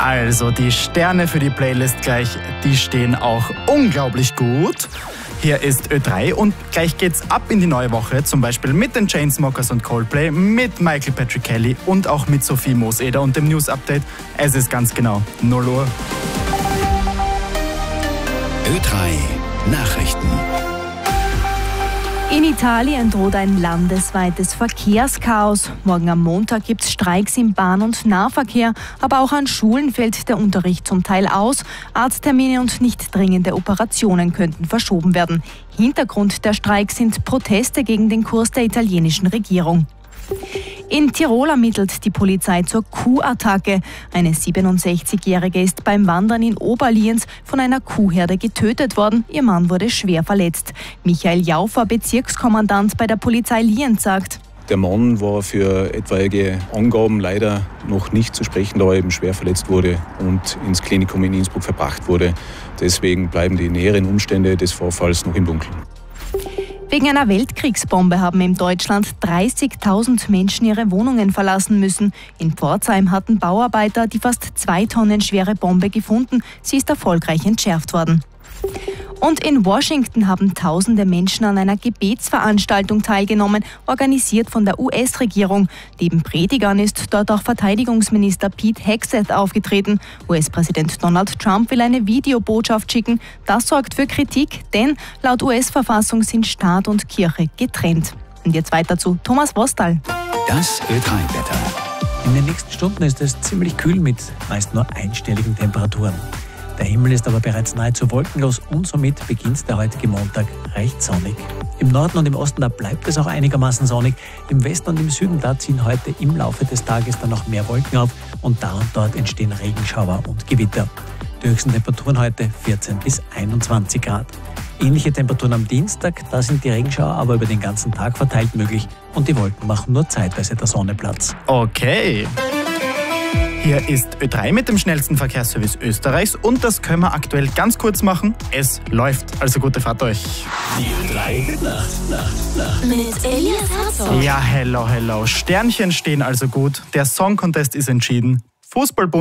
Also die Sterne für die Playlist gleich, die stehen auch unglaublich gut. Hier ist Ö3 und gleich geht's ab in die neue Woche, zum Beispiel mit den Chainsmokers und Coldplay, mit Michael Patrick Kelly und auch mit Sophie Mooseder und dem News Update. Es ist ganz genau 0 Uhr. Ö3 Nachrichten. In Italien droht ein landesweites Verkehrschaos. Morgen am Montag gibt es Streiks im Bahn- und Nahverkehr, aber auch an Schulen fällt der Unterricht zum Teil aus. Arzttermine und nicht dringende Operationen könnten verschoben werden. Hintergrund der Streiks sind Proteste gegen den Kurs der italienischen Regierung. In Tirol ermittelt die Polizei zur Kuhattacke. Eine 67-Jährige ist beim Wandern in Oberlienz von einer Kuhherde getötet worden. Ihr Mann wurde schwer verletzt. Michael Jaufer, Bezirkskommandant bei der Polizei Lienz, sagt: Der Mann war für etwaige Angaben leider noch nicht zu sprechen, da er eben schwer verletzt wurde und ins Klinikum in Innsbruck verbracht wurde. Deswegen bleiben die näheren Umstände des Vorfalls noch im Dunkeln. Wegen einer Weltkriegsbombe haben in Deutschland 30.000 Menschen ihre Wohnungen verlassen müssen. In Pforzheim hatten Bauarbeiter die fast 2 Tonnen schwere Bombe gefunden. Sie ist erfolgreich entschärft worden. Und in Washington haben tausende Menschen an einer Gebetsveranstaltung teilgenommen, organisiert von der US-Regierung. Neben Predigern ist dort auch Verteidigungsminister Pete Hegseth aufgetreten. US-Präsident Donald Trump will eine Videobotschaft schicken. Das sorgt für Kritik, denn laut US-Verfassung sind Staat und Kirche getrennt. Und jetzt weiter zu Thomas Wostal. Das Ö3-Wetter. In den nächsten Stunden ist es ziemlich kühl mit meist nur einstelligen Temperaturen. Der Himmel ist aber bereits nahezu wolkenlos und somit beginnt der heutige Montag recht sonnig. Im Norden und im Osten, da bleibt es auch einigermaßen sonnig. Im Westen und im Süden, da ziehen heute im Laufe des Tages dann noch mehr Wolken auf und da und dort entstehen Regenschauer und Gewitter. Die höchsten Temperaturen heute 14 bis 21 Grad. Ähnliche Temperaturen am Dienstag, da sind die Regenschauer aber über den ganzen Tag verteilt möglich und die Wolken machen nur zeitweise der Sonne Platz. Okay. Hier ist Ö3 mit dem schnellsten Verkehrsservice Österreichs und das können wir aktuell ganz kurz machen. Es läuft, also gute Fahrt euch. Die Ö3 Nacht. Mit Elias Herzog. Ja, hello. Sternchen stehen also gut. Der Song Contest ist entschieden. Fußballbund